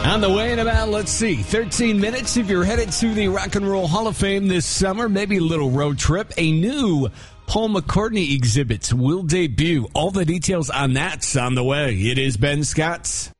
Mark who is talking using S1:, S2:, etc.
S1: On the way in about, 13 minutes. If you're headed to the Rock and Roll Hall of Fame this summer, maybe a little road trip, a new Paul McCartney exhibit will debut. All the details on that's on the way. It is Ben Scott's